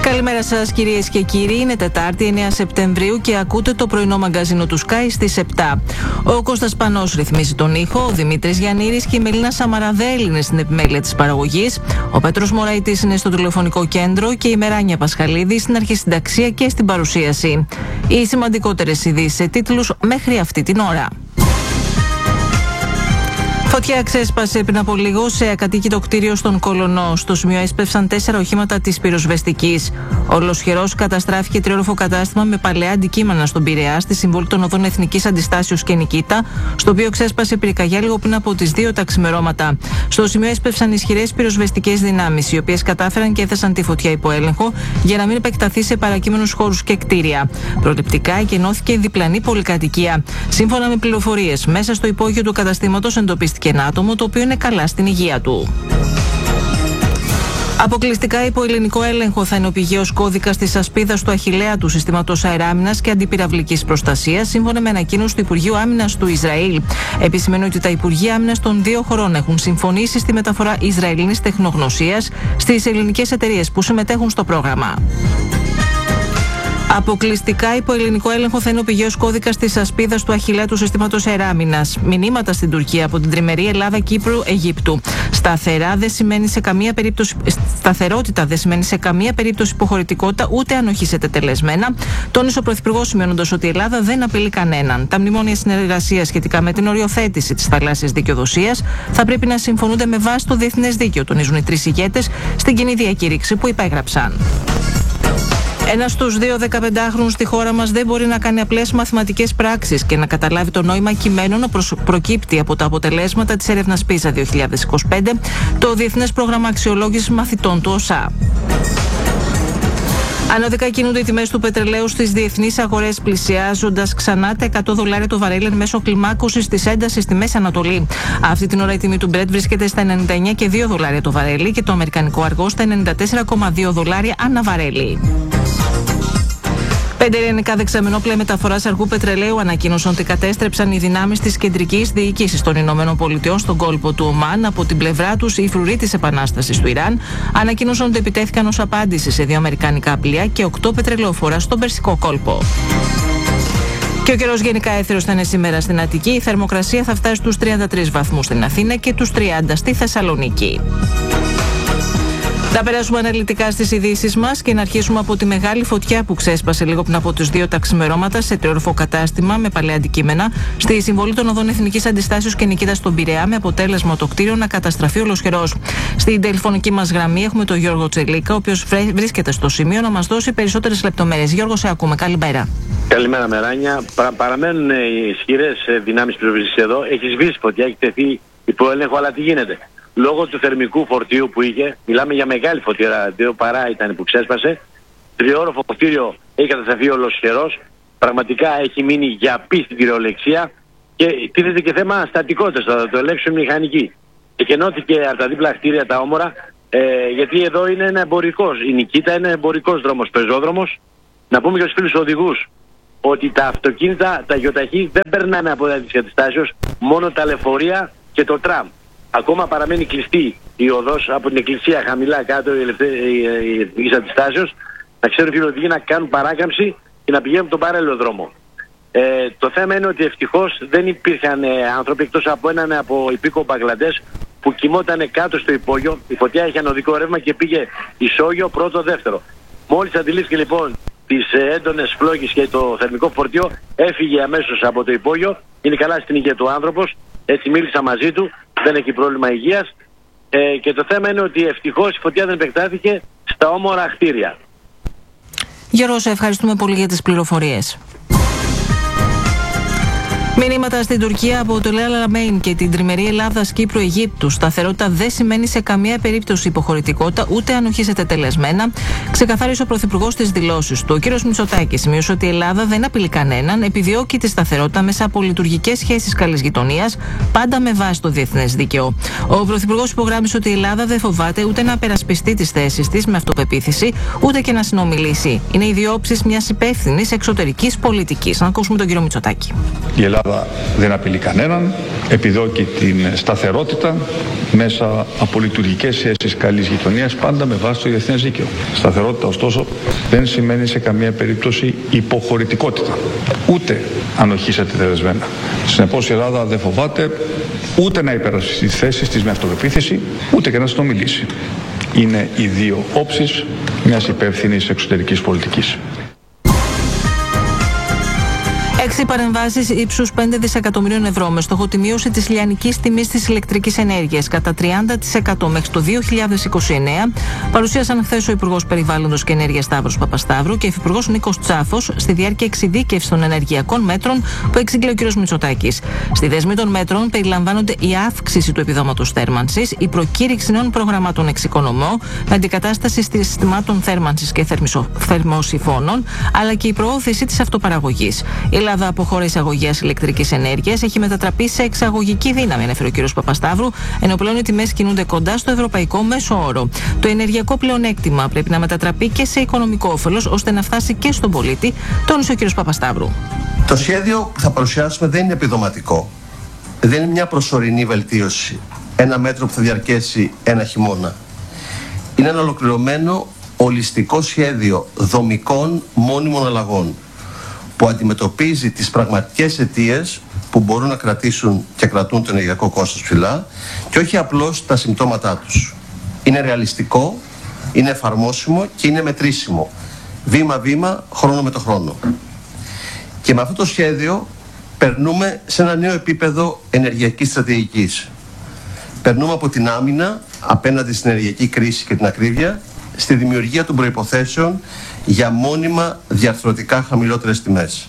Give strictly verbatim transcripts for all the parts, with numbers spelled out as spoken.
Καλημέρα σας κυρίες και κύριοι, είναι Τετάρτη εννέα Σεπτεμβρίου και ακούτε το πρωινό μαγκαζίνο του Sky στις επτά. Ο Κώστας Πανός ρυθμίζει τον ήχο, ο Δημήτρης Γιαννήρης και η Μελίνα Σαμαραδέλη είναι στην επιμέλεια της παραγωγής, ο Πέτρος Μωραϊτής είναι στο τηλεφωνικό κέντρο και η Μεράνια Πασχαλίδη στην αρχισυνταξία και στην παρουσίαση. Οι σημαντικότερες ειδήσεις σε τίτλους μέχρι αυτή την ώρα. Φωτιά ξέσπασε πριν από λίγο σε ακατοίκητο κτίριο στον Κολονό. Στο σημείο έσπευσαν τέσσερα οχήματα της πυροσβεστικής. Ολοσχερός καταστράφηκε τριόροφο κατάστημα με παλαιά αντικείμενα στον Πειραιά, στη συμβολή των οδών Εθνικής Αντιστάσεως και Νικήτα, στο οποίο ξέσπασε πυρκαγιά λίγο πριν από τις δύο τα ξημερώματα. Στο σημείο έσπευσαν ισχυρές πυροσβεστικές δυνάμεις, οι οποίες κατάφεραν και έθεσαν τη φωτιά υπό έλεγχο για να μην επεκταθεί σε παρακείμενους χώρους και κτίρια. Προληπτικά εκενώθηκε διπλανή πολυκατοικία. Σύμφωνα με πληροφορίες, μέσα στο υπόγειο του καταστήματος εντοπίστηκε και ένα άτομο το οποίο είναι καλά στην υγεία του. Αποκλειστικά υπό ελληνικό έλεγχο θα είναι ο πηγαίος κώδικας της ασπίδας του Αχιλλέα του Συστήματος Αεράμινας και Αντιπυραυλικής Προστασίας, σύμφωνα με ανακοίνωση του Υπουργείου Άμυνας του Ισραήλ. Επισημαίνει ότι τα Υπουργεία Άμυνας των δύο χωρών έχουν συμφωνήσει στη μεταφορά Ισραηλινής τεχνογνωσίας στις ελληνικές εταιρείες που συμμετέχουν στο πρόγραμμα. Αποκλειστικά υπό ελληνικό έλεγχο θα είναι ο πηγαίος κώδικας της ασπίδας του Αχιλλέα του Συστήματος Αεράμινας. Μηνύματα στην Τουρκία από την τριμερή Ελλάδα-Κύπρου-Αιγύπτου. Σταθερά δεν σημαίνει σε καμία περίπτωση, σταθερότητα δεν σημαίνει σε καμία περίπτωση υποχωρητικότητα, ούτε ανοχή σε τετελεσμένα. Τόνισε ο Πρωθυπουργός, σημειώνοντας ότι η Ελλάδα δεν απειλεί κανέναν. Τα μνημόνια συνεργασίας σχετικά με την οριοθέτηση της θαλάσσιας δικαιοδοσίας θα πρέπει να συμφωνούνται με βάση το διεθνές δίκαιο, τονίζουν οι τρεις ηγέτες στην κοινή διακήρυξη που υπέγραψαν. Ένας στους δύο δεκαπεντάχρονους στη χώρα μας δεν μπορεί να κάνει απλές μαθηματικές πράξεις και να καταλάβει το νόημα κειμένων να προκύπτει από τα αποτελέσματα της έρευνας πίζα δύο χιλιάδες είκοσι πέντε, το Διεθνές Πρόγραμμα Αξιολόγησης Μαθητών του ΟΣΑ. Ανωδικά κινούνται οι τιμές του πετρελαίου στις διεθνείς αγορές, πλησιάζοντας ξανά τα εκατό δολάρια το βαρέλι εν μέσω κλιμάκωσης της έντασης στη Μέση Ανατολή. Αυτή την ώρα η τιμή του Brent βρίσκεται στα ενενήντα εννέα κόμμα δύο δολάρια το βαρέλι και το αμερικανικό αργό στα ενενήντα τέσσερα κόμμα δύο δολάρια ανά βαρέλι. Πέντε ελληνικά δεξαμενόπλαια μεταφοράς αργού πετρελαίου ανακοίνωσαν ότι κατέστρεψαν οι δυνάμεις της κεντρικής διοίκησης των Ηνωμένων Πολιτειών στον κόλπο του Ομάν. Από την πλευρά τους, οι φρουροί της Επανάστασης του Ιράν ανακοίνωσαν ότι επιτέθηκαν ως απάντηση σε δύο αμερικανικά πλοία και οκτώ πετρελαιοφόρα στον Περσικό κόλπο. Και ο καιρός γενικά έθερος θα είναι σήμερα στην Αττική. Η θερμοκρασία θα φτάσει στους τριάντα τρεις βαθμούς στην Αθήνα και τους τριάντα στη Θεσσαλονίκη. Θα περάσουμε αναλυτικά στις ειδήσεις μας και να αρχίσουμε από τη μεγάλη φωτιά που ξέσπασε λίγο πριν από τις δύο τα ξημερώματα σε τριόροφο κατάστημα με παλαιά αντικείμενα στη συμβολή των οδών Εθνικής Αντιστάσεως και Νικήτα στον Πειραιά, με αποτέλεσμα το κτίριο να καταστραφεί ολοσχερός. Στην τηλεφωνική μας γραμμή έχουμε τον Γιώργο Τσελίκα, ο οποίος βρίσκεται στο σημείο να μας δώσει περισσότερες λεπτομέρειες. Γιώργο, σε ακούμε. Καλημέρα. Καλημέρα, Μεράνια. Παρα, παραμένουν οι ισχυρές δυνάμεις πυροσβεστικής εδώ. Έχει σβήσει φωτιά, έχει τεθεί υπό έλεγχο, αλλά τι γίνεται? Λόγω του θερμικού φορτίου που είχε, μιλάμε για μεγάλη φωτιά, δύο παρά ήταν που ξέσπασε. Τριόροφο κτίριο έχει καταστραφεί ολοσχερός. Πραγματικά έχει μείνει για πί στην κυριολεξία και τίθεται και θέμα στατικότητας, θα το ελέγξουν οι μηχανικοί. Εκενώθηκε από τα δίπλα κτίρια τα όμορα, ε, γιατί εδώ είναι ένα εμπορικός. Η Νικήτα είναι εμπορικός δρόμος, πεζόδρομος. Να πούμε και στους φίλους οδηγούς ότι τα αυτοκίνητα, τα γιοταχή δεν περνάνε από τα της καταστάσεως, μόνο τα λεωφορεία και το τραμ. Ακόμα παραμένει κλειστή η οδός από την εκκλησία χαμηλά κάτω η Εθνικής Αντιστάσεως. Να ξέρουν οι φιλοδηγοί να κάνουν παράκαμψη και να πηγαίνουν τον παράλληλο δρόμο. Ε, το θέμα είναι ότι ευτυχώς δεν υπήρχαν ε, άνθρωποι εκτός από έναν από υπήκο Μπαγκλαντές που κοιμόταν κάτω στο υπόγειο. Η φωτιά είχε ανωδικό ρεύμα και πήγε ισόγειο πρώτο δεύτερο. Μόλις αντιλήφθηκε λοιπόν τις ε, έντονες φλόγες και το θερμικό φορτίο, έφυγε αμέσως από το υπόγειο. Είναι καλά στην υγεία του άνθρωπος. Έτσι μίλησα μαζί του, δεν έχει πρόβλημα υγείας ε, και το θέμα είναι ότι ευτυχώς η φωτιά δεν επεκτάθηκε στα όμορα κτίρια. Γιώργο, σε ευχαριστούμε πολύ για τις πληροφορίες. Μηνύματα στην Τουρκία από το Λέλα Λαμέιν και την τριμερή Ελλάδα-Κύπρου-Αιγύπτου. Σταθερότητα δεν σημαίνει σε καμία περίπτωση υποχωρητικότητα, ούτε ανοχή σε τετελεσμένα, ξεκαθάρισε ο Πρωθυπουργός στις δηλώσεις του. Ο κ. Μητσοτάκης σημείωσε ότι η Ελλάδα δεν απειλεί κανέναν, επιδιώκει τη σταθερότητα μέσα από λειτουργικές σχέσεις καλής γειτονίας, πάντα με βάση το διεθνές δίκαιο. Ο Πρωθυπουργός υπογράμμισε ότι η Ελλάδα δεν φοβάται ούτε να περασπιστεί τις θέσεις της με αυτοπεποίθηση, ούτε και να συνομιλήσει. Είναι οι δύο όψεις μιας υπεύθυνης εξωτερικής πολιτικής. Να ακούσουμε τον κ. Μητσοτάκη. Η Ελλάδα Δεν απειλεί κανέναν, επιδιώκει την σταθερότητα μέσα από λειτουργικές σχέσεις καλής γειτονίας, πάντα με βάση το διεθνές δίκαιο. Σταθερότητα, ωστόσο, δεν σημαίνει σε καμία περίπτωση υποχωρητικότητα, ούτε ανοχή σε τετελεσμένα. Συνεπώς η Ελλάδα δεν φοβάται ούτε να υπερασπιστεί τις θέσεις της με αυτοπεποίθηση, ούτε και να συνομιλήσει. Είναι οι δύο όψεις μιας υπεύθυνης εξωτερικής πολιτικής. Έξι παρεμβάσεις ύψους πέντε δισεκατομμυρίων ευρώ με στόχο τη μείωση της λιανικής τιμής της ηλεκτρικής ενέργειας κατά τριάντα τοις εκατό μέχρι το δύο χιλιάδες είκοσι εννέα παρουσίασαν χθες ο Υπουργός Περιβάλλοντος και Ενέργειας Σταύρος Παπασταύρου και ο Υφυπουργός Νίκος Τσάφος στη διάρκεια εξειδίκευσης των ενεργειακών μέτρων που εξήγηλε ο κ. Μητσοτάκης. Στη δέσμη των μέτρων περιλαμβάνονται η αύξηση του επιδόματος θέρμανσης, η προκήρυξη νέων προγραμμάτων εξοικονομώ με αντικατάσταση συστημάτων θέρμανσης και θερμοσυφώνων, αλλά και η προώθηση της αυτοπαραγωγής. Η Ελλάδα από χώρα εισαγωγής ηλεκτρικής ενέργειας έχει μετατραπεί σε εξαγωγική δύναμη, ανέφερε ο κ. Παπασταύρου, ενώ πλέον οι τιμές κινούνται κοντά στο ευρωπαϊκό μέσο όρο. Το ενεργειακό πλεονέκτημα πρέπει να μετατραπεί και σε οικονομικό όφελος, ώστε να φτάσει και στον πολίτη, τόνισε ο κ. Παπασταύρου. Το σχέδιο που θα παρουσιάσουμε δεν είναι επιδοματικό. Δεν είναι μια προσωρινή βελτίωση. Ένα μέτρο που θα διαρκέσει ένα χειμώνα. Είναι ένα ολοκληρωμένο ολιστικό σχέδιο δομικών μόνιμων αλλαγών, που αντιμετωπίζει τις πραγματικές αιτίες που μπορούν να κρατήσουν και κρατούν το ενεργειακό κόστος ψηλά και όχι απλώς τα συμπτώματά τους. Είναι ρεαλιστικό, είναι εφαρμόσιμο και είναι μετρήσιμο. Βήμα-βήμα, χρόνο με το χρόνο. Και με αυτό το σχέδιο περνούμε σε ένα νέο επίπεδο ενεργειακής στρατηγικής. Περνούμε από την άμυνα απέναντι στην ενεργειακή κρίση και την ακρίβεια στη δημιουργία των προϋποθέσεων για μόνιμα διαρθρωτικά χαμηλότερες τιμές.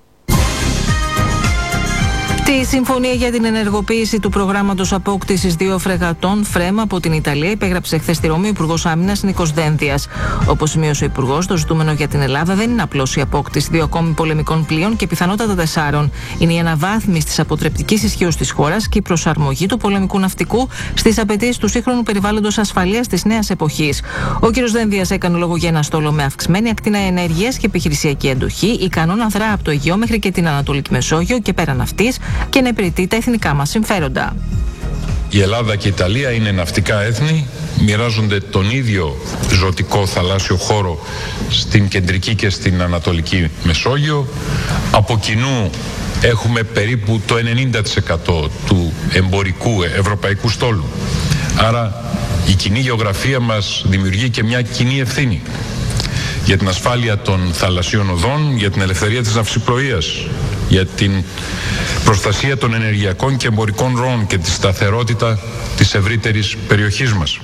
Τη συμφωνία για την ενεργοποίηση του προγράμματος απόκτησης δύο φρεγατών ΦΡΕΜ από την Ιταλία υπέγραψε χθες στη Ρώμη ο Υπουργός Άμυνας Νίκος Δένδιας. Όπως σημείωσε ο Υπουργός, το ζητούμενο για την Ελλάδα δεν είναι απλώς η απόκτηση δύο ακόμη πολεμικών πλοίων και πιθανότατα τεσσάρων. Είναι η αναβάθμιση της αποτρεπτικής ισχύως της χώρας και η προσαρμογή του πολεμικού ναυτικού στις απαιτήσεις του σύγχρονου περιβάλλοντος ασφαλείας της νέας εποχής. Ο κ. Δένδιας έκανε λόγο για ένα στόλο με αυξημένη ακτίνα ενέργειας και επιχειρησιακή αντοχή, ικανό να δρά από το Αιγαίο μέχρι και την Ανατολική Μεσόγειο και πέραν αυτής και να υπηρετεί τα εθνικά μας συμφέροντα. Η Ελλάδα και η Ιταλία είναι ναυτικά έθνη, μοιράζονται τον ίδιο ζωτικό θαλάσσιο χώρο στην κεντρική και στην Ανατολική Μεσόγειο. Από κοινού έχουμε περίπου το ενενήντα τοις εκατό του εμπορικού ευρωπαϊκού στόλου. Άρα η κοινή γεωγραφία μας δημιουργεί και μια κοινή ευθύνη για την ασφάλεια των θαλασσίων οδών, για την ελευθερία της ναυσιπλοείας, για την προστασία των ενεργειακών και εμπορικών ροών και τη σταθερότητα της ευρύτερης περιοχής μας.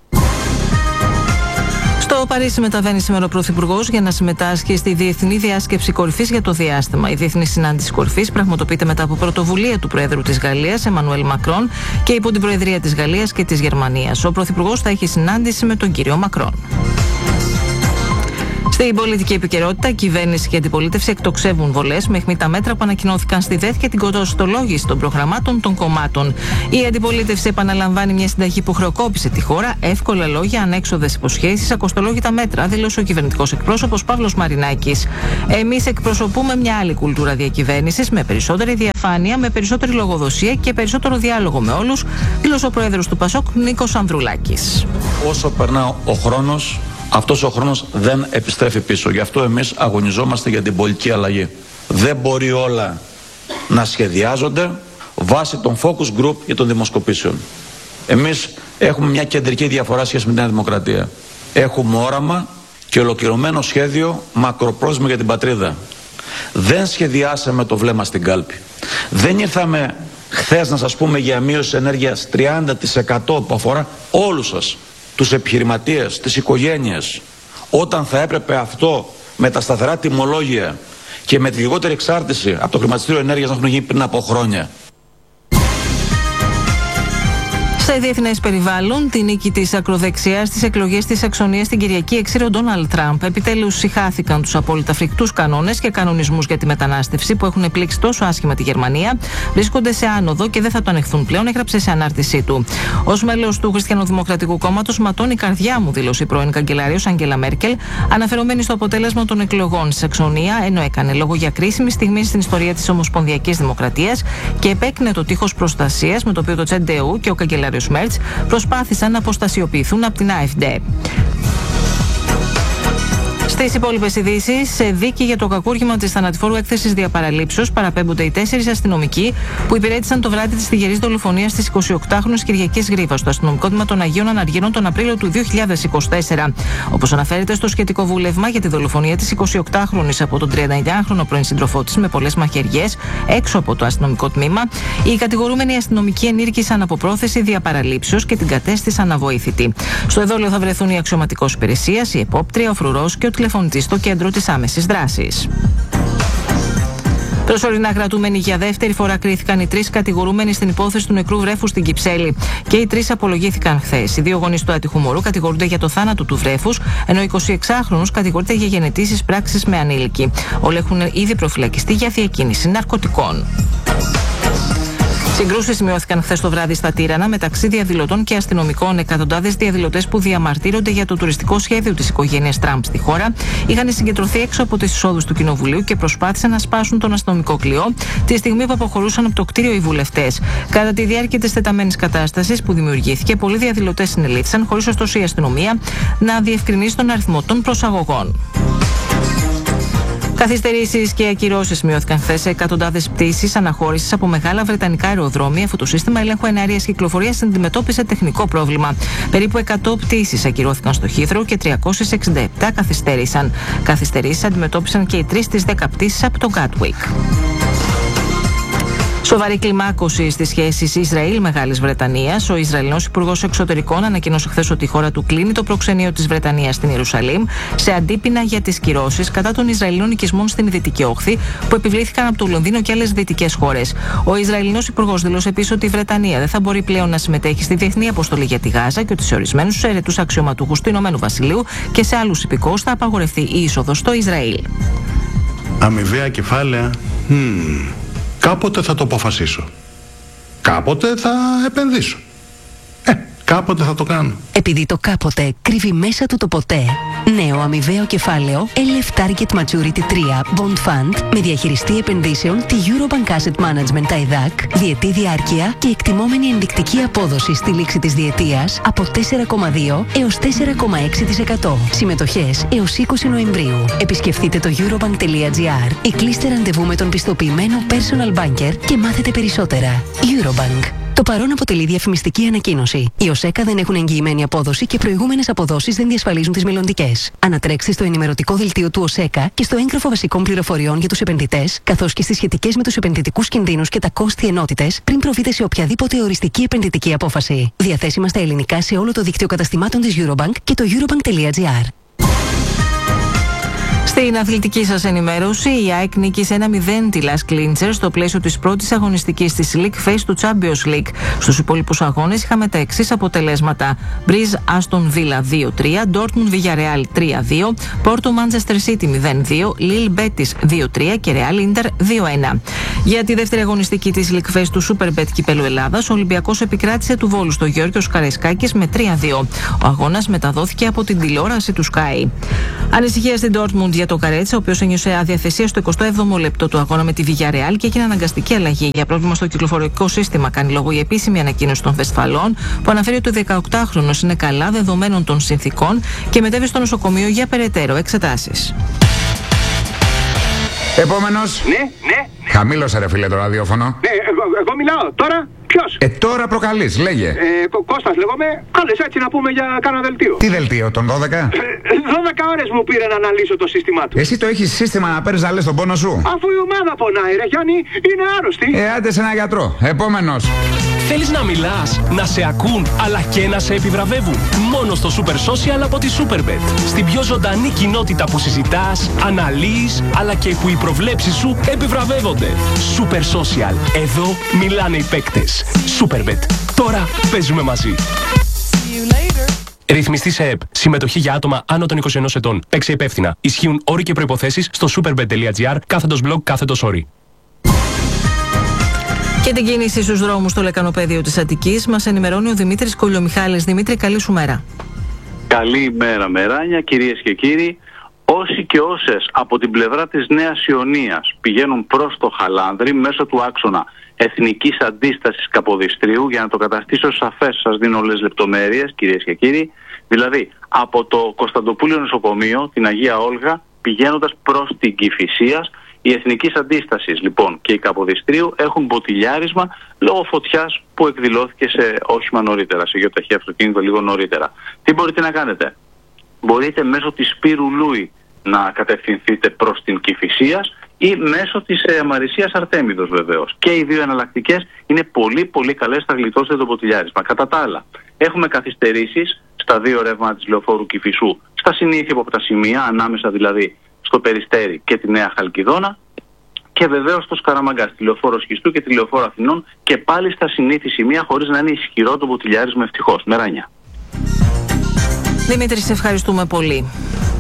Στο Παρίσι μεταβαίνει σήμερα ο Πρωθυπουργός για να συμμετάσχει στη Διεθνή Διάσκεψη Κορυφής για το Διάστημα. Η Διεθνή Συνάντηση Κορυφής πραγματοποιείται μετά από πρωτοβουλία του Προέδρου της Γαλλίας, Εμμανουέλ Μακρόν, και υπό την Προεδρία της Γαλλίας και της Γερμανίας. Ο Πρωθυπουργός θα έχει συνάντηση με τον κύριο Μακρόν. Στην πολιτική επικαιρότητα, κυβέρνηση και αντιπολίτευση εκτοξεύουν βολές με αιχμή τα μέτρα που ανακοινώθηκαν στη ΔΕΘ και την κοστολόγηση των προγραμμάτων των κομμάτων. Η αντιπολίτευση επαναλαμβάνει μια συνταγή που χρεοκόπησε τη χώρα, εύκολα λόγια, ανέξοδες υποσχέσεις, ακοστολόγητα μέτρα, δήλωσε ο κυβερνητικός εκπρόσωπος Παύλος Μαρινάκης. Εμείς εκπροσωπούμε μια άλλη κουλτούρα διακυβέρνησης με περισσότερη διαφάνεια, με περισσότερη λογοδοσία και περισσότερο διάλογο με όλους, δήλωσε ο πρόεδρος του ΠΑΣΟΚ Νίκος Ανδρουλάκης. Όσο περνά ο χρόνος, αυτός ο χρόνος δεν επιστρέφει πίσω. Γι' αυτό εμείς αγωνιζόμαστε για την πολιτική αλλαγή. Δεν μπορεί όλα να σχεδιάζονται βάσει των focus group και των δημοσκοπήσεων. Εμείς έχουμε μια κεντρική διαφορά σχέση με τη Νέα Δημοκρατία. Έχουμε όραμα και ολοκληρωμένο σχέδιο μακροπρόθεσμο για την πατρίδα. Δεν σχεδιάσαμε το βλέμμα στην κάλπη. Δεν ήρθαμε χθες να σας πούμε για μείωση ενέργειας τριάντα τοις εκατό που αφορά όλους σας, τους επιχειρηματίες, τις οικογένειες, όταν θα έπρεπε αυτό με τα σταθερά τιμολόγια και με τη λιγότερη εξάρτηση από το χρηματιστήριο ενέργειας να έχουν γίνει πριν από χρόνια. Σε διεθνές περιβάλλον, τη νίκη της ακροδεξιάς στις εκλογές της Σαξονίας στην Κυριακή εξήρε ο Ντόναλντ Τραμπ. Επιτέλους συχάθηκαν τους απόλυτα φρικτούς κανόνες και κανονισμούς για τη μετανάστευση που έχουν πλήξει τόσο άσχημα τη Γερμανία. Βρίσκονται σε άνοδο και δεν θα το ανεχθούν πλέον, έγραψε σε ανάρτησή του. Ως μέλος του Χριστιανοδημοκρατικού Κόμματος, ματώνει η καρδιά μου, δήλωσε η πρώην καγκελάριος Αγγέλα Μέρκελ, αναφερόμενη στο αποτέλεσμα των εκλογών στη Σαξονία, ενώ έκανε λόγο για κρίσιμη στιγμή στην ιστορία της Ομοσπονδιακής Δημοκρατίας και επέκρινε το τείχος προστασίας με το οποίο το Τσεντεού και ο καγκελάριος Μέρτς προσπάθησαν να αποστασιοποιηθούν από την AfD. Στις υπόλοιπες ειδήσεις, σε δίκη για το κακούργημα της θανατηφόρου έκθεσης διαπαραλήψεως παραπέμπονται οι τέσσερις αστυνομικοί που υπηρέτησαν το βράδυ της τυγερής δολοφονίας της εικοσιοκτάχρονης Κυριακής Γρίβας στο αστυνομικό τμήμα των Αγίων Αναργύρων τον Απρίλιο του δύο χιλιάδες είκοσι τέσσερα. Όπως αναφέρεται στο σχετικό βούλευμα για τη δολοφονία της εικοσιοκτάχρονης από τον τριανταεννιάχρονο πρώην σύντροφό της με πολλές μαχαιριές έξω από το αστυνομικό τμήμα, οι κατηγορούμενοι αστυνομικοί ενήρκησαν από πρόθεση διαπαραλήψεως και την κατέστησαν αβοήθητη. Στο εδόλιο θα βρεθούν η αξιωματικός υπηρεσίας, η επόπτρια, ο φρουρός και ο τηλεφωνητής στο κέντρο της άμεσης δράσης. Προσωρινά κρατούμενοι για δεύτερη φορά κρίθηκαν οι τρεις κατηγορούμενοι στην υπόθεση του νεκρού βρέφους στην Κυψέλη. Και οι τρεις απολογήθηκαν χθες. Οι δύο γονείς του άτυχου μωρού κατηγορούνται για το θάνατο του βρέφους, ενώ ο εικοσιεξάχρονος κατηγορείται για γενετήσεις πράξεις με ανήλικη. Όλοι έχουν ήδη προφυλακιστεί για διακίνηση ναρκωτικών. Συγκρούσεις σημειώθηκαν χθες το βράδυ στα Τύρανα μεταξύ διαδηλωτών και αστυνομικών. Εκατοντάδες διαδηλωτές που διαμαρτύρονται για το τουριστικό σχέδιο της οικογένειας Τραμπ στη χώρα είχαν συγκεντρωθεί έξω από τις εισόδους του Κοινοβουλίου και προσπάθησαν να σπάσουν τον αστυνομικό κλειό τη στιγμή που αποχωρούσαν από το κτίριο οι βουλευτές. Κατά τη διάρκεια της τεταμένης κατάστασης που δημιουργήθηκε, πολλοί διαδηλωτές συνελήφθησαν, χωρίς ωστόσο η αστυνομία να διευκρινίσει τον αριθμό των προσαγωγών. Καθυστερήσεις και ακυρώσεις σημειώθηκαν χθες σε εκατοντάδες πτήσεις αναχώρησης από μεγάλα βρετανικά αεροδρόμια, αφού το σύστημα ελέγχου εναέριας κυκλοφορίας αντιμετώπισε τεχνικό πρόβλημα. Περίπου εκατό πτήσεις ακυρώθηκαν στο Heathrow και τριακόσιες εξήντα επτά καθυστέρησαν. Καθυστερήσεις αντιμετώπισαν και οι τρεις στις δέκα πτήσεις από το Gatwick. Σοβαρή κλιμάκωση στις σχέσεις Ισραήλ-Μεγάλης Βρετανίας. Ο Ισραηλινός Υπουργός Εξωτερικών ανακοίνωσε χθες ότι η χώρα του κλείνει το προξενείο της Βρετανίας στην Ιερουσαλήμ σε αντίπεινα για τις κυρώσεις κατά των Ισραηλινών οικισμών στην Δυτική Όχθη που επιβλήθηκαν από το Λονδίνο και άλλες δυτικές χώρες. Ο Ισραηλινός Υπουργός δήλωσε επίσης ότι η Βρετανία δεν θα μπορεί πλέον να συμμετέχει στη διεθνή αποστολή για τη Γάζα και ότι σε ορισμένους αιρετούς αξιωματούχους του Ηνωμένου Βασιλείου και σε άλλους υπηκόους θα απαγορευτεί η είσοδος στο Ισραήλ. Αμοιβαία κεφάλαια. Hmm. Κάποτε θα το αποφασίσω. Κάποτε θα επενδύσω. Ε, κάποτε θα το κάνω. Επειδή το κάποτε κρύβει μέσα του το ποτέ. Νέο αμοιβαίο κεφάλαιο ελ εφ Target Maturity τρία Bond Fund με διαχειριστή επενδύσεων τη Eurobank Asset Management άι δι έι σι, διετή διάρκεια και εκτιμόμενη ενδεικτική απόδοση στη λήξη της διετίας από τέσσερα κόμμα δύο έως τέσσερα κόμμα έξι τοις εκατό. Συμμετοχές έως είκοσι Νοεμβρίου. Επισκεφτείτε το eurobank τελεία gr ή κλείστε ραντεβού με τον πιστοποιημένο personal banker και μάθετε περισσότερα. Eurobank. Το παρόν αποτελεί διαφημιστική ανακοίνωση. Οι ΟΣΕΚΑ δεν έχουν εγγυημένη απόδοση και προηγούμενες αποδόσεις δεν διασφαλίζουν τις μελλοντικές. Ανατρέξτε στο ενημερωτικό δελτίο του ΟΣΕΚΑ και στο έγγραφο βασικών πληροφοριών για τους επενδυτές, καθώς και στις σχετικές με τους επενδυτικούς κινδύνους και τα κόστη ενότητες, πριν προβείτε σε οποιαδήποτε οριστική επενδυτική απόφαση. Διαθέσιμα στα ελληνικά σε όλο το δίκτυο καταστημάτων της Eurobank και το eurobank τελεία gr. Στην αθλητική σας ενημέρωση, η ΑΕΚ νίκησε ένα μηδέν τη Las Clinchers στο πλαίσιο της πρώτης αγωνιστικής της League Phase του Champions League. Στους υπόλοιπους αγώνες είχαμε τα εξής αποτελέσματα: Breeze Aston Villa δύο τρία, Dortmund Villarreal τρία δύο, Porto Manchester City μηδέν δύο, Lille Betis δύο τρία και Real Inter δύο ένα. Για τη δεύτερη αγωνιστική της League Phase του Superbet Κυπέλλου Ελλάδας, ο Ολυμπιακός επικράτησε του Βόλου στο Γιώργος Καραϊσκάκης με τρία δύο. Ο αγώνας μεταδόθηκε από την τηλεόραση του Sky. Ανησυχία στην Dortmund για το Καρέτσα, ο οποίος ένιωσε αδιαθεσία στο εικοστό έβδομο λεπτό του αγώνα με τη Villarreal και έγινε αναγκαστική αλλαγή για πρόβλημα στο κυκλοφορικό σύστημα. Κάνει λόγο η επίσημη ανακοίνωση των Βεσφαλών, που αναφέρει ότι ο δεκαοκτάχρονος είναι καλά δεδομένων των συνθήκων και μετέβη στο νοσοκομείο για περαιτέρω εξετάσεις. Επόμενος. Ναι, ναι. Χαμήλωσε ρε φίλε το ραδιόφωνο. Ναι, εγώ, εγώ μιλάω. Τώρα ποιος? Ε, τώρα προκαλείς, λέγε. Ε, Κω- Κώστας λέγομαι. Κάλεσε έτσι να πούμε για κάνα δελτίο. Τι δελτίο, τον δώδεκα? Ε, δώδεκα ώρες μου πήρε να αναλύσω το σύστημά του. Εσύ το έχεις σύστημα να παίρνεις να λες τον πόνο σου? Αφού η ομάδα πονάει ρε Γιάννη, είναι άρρωστη. Ε, άντε σε ένα γιατρό. Επόμενος. Θέλεις να μιλάς, να σε ακούν, αλλά και να σε επιβραβεύουν? Μόνο στο Super Social από τη Superbet. Στην πιο ζωντανή κοινότητα που συζητάς, αναλύεις, αλλά και που οι προβλέψεις σου επιβραβεύονται. Super Social. Εδώ μιλάνε οι παίκτες. Superbet. Τώρα παίζουμε μαζί. Ρυθμιστή σε ΕΠ. Συμμετοχή για άτομα άνω των είκοσι ενός ετών. Παίξε υπεύθυνα. Ισχύουν όροι και προϋποθέσεις στο superbet.gr κάθετος blog κάθετος όροι. Και την κίνηση στους δρόμους στο λεκανοπέδιο της Αττικής μας ενημερώνει ο Δημήτρης Κολιομιχάλης. Δημήτρη, καλή σου μέρα. Καλή μέρα, Μεράνια, κυρίες και κύριοι. Όσοι και όσες από την πλευρά της Νέας Ιωνίας πηγαίνουν προς το Χαλάνδρη μέσω του άξονα Εθνικής Αντίστασης Καποδιστρίου, για να το καταστήσω σαφές, σας δίνω όλες λεπτομέρειες, κυρίες και κύριοι, δηλαδή από το Κωνσταντοπούλιο Νοσοκομείο, την Αγία Όλγα, πηγαίνοντας προς την Κηφισίας, οι Εθνικής Αντίστασης λοιπόν και η Καποδιστρίου έχουν μποτιλιάρισμα λόγω φωτιάς που εκδηλώθηκε σε όχημα νωρίτερα, σε γεωταχή αυτοκίνητο λίγο νωρίτερα. Τι μπορείτε να κάνετε? Μπορείτε μέσω της Σπύρου Λούι να κατευθυνθείτε προς την Κηφισίας ή μέσω της ε, Μαρισίας Αρτέμιδος βεβαίως. Και οι δύο εναλλακτικές είναι πολύ πολύ καλές, θα γλιτώσετε το μποτιλιάρισμα. Κατά τα άλλα, έχουμε καθυστερήσεις στα δύο ρεύματα της λεωφόρου Κηφισού, στα συνήθεια από τα σημεία, ανάμεσα δηλαδή στο Περιστέρι και τη Νέα Χαλκιδόνα, και βεβαίως στο Σκαραμαγκά, στη λεωφόρο Σχιστού και τη λεωφόρο Αθηνών, και πάλι στα συνήθεια σημεία, χωρίς να είναι ισχυρό το μποτιλιάρισμα, ευτυχώς. Μεράνια. Δημήτρη, σε ευχαριστούμε πολύ.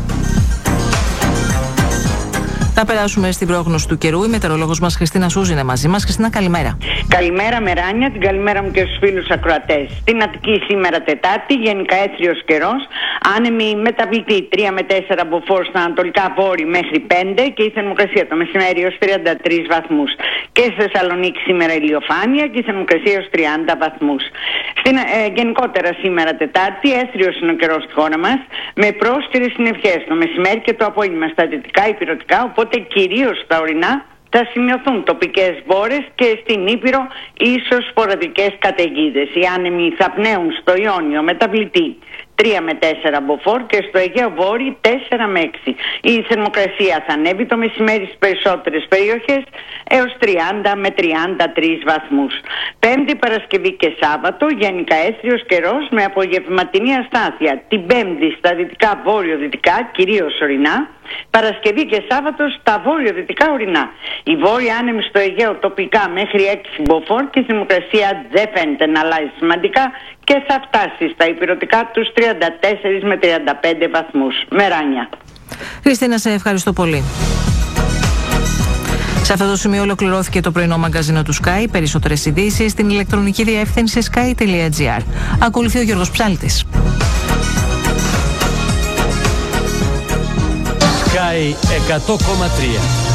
Θα περάσουμε στην πρόγνωση του καιρού. Η μετεωρολόγος μας Χριστίνα Σούζη είναι μαζί μας. Χριστίνα, καλημέρα. Καλημέρα, Μεράνια. Την καλημέρα μου και στους φίλους ακροατές. Στην Αττική σήμερα Τετάρτη, γενικά έθριος καιρός. Άνεμη μεταβλητή τρία με τέσσερα μποφόρ στα ανατολικά βόρη μέχρι πέντε, και η θερμοκρασία το μεσημέρι έως τριάντα τρεις βαθμούς. Και στη Θεσσαλονίκη σήμερα ηλιοφάνεια και η θερμοκρασία έως τριάντα βαθμούς. Στην, ε, γενικότερα σήμερα Τετάρτη, έθριος είναι ο καιρός στη χώρα μας, με πρόσκαιρες συννεφιές το μεσημέρι και το απόγευμα στα δυτικά υπηρετικά, οπότε κυρίως στα ορεινά θα σημειωθούν τοπικές βόρες και στην Ήπειρο ίσως σποραδικές καταιγίδες. Οι άνεμοι θα πνέουν στο Ιόνιο μεταβλητή τρία με τέσσερα μποφόρ και στο Αιγαίο Βόρειο τέσσερα με έξι. Η θερμοκρασία θα ανέβει το μεσημέρι στις περισσότερες περιοχές έως τριάντα με τριάντα τρεις βαθμούς. Πέμπτη, Παρασκευή και Σάββατο γενικά έθριος καιρός με απογευματινή αστάθεια. Την Πέμπτη στα δυτικά βόρειο-δυτικά, κυρίως ορεινά. Παρασκευή και Σάββατο στα βόρειο-δυτικά ορεινά. Η βόρεια άνεμη στο Αιγαίο τοπικά μέχρι έξι μποφόρ και η θερμοκρασία δεν φαίνεται να αλλάζει σημαντικά και θα φτάσει στα υπηρετικά τους τριάντα τέσσερα με τριάντα πέντε βαθμούς. Μεράνια. Χριστίνα, σε ευχαριστώ πολύ. Σε αυτό το σημείο ολοκληρώθηκε το πρωινό μαγκαζίνο του Sky. Περισσότερες ειδήσεις στην ηλεκτρονική διεύθυνση sky τελεία gr. Ακολουθεί ο Γιώργος Ψάλτης. Sky εκατό κόμμα τρία.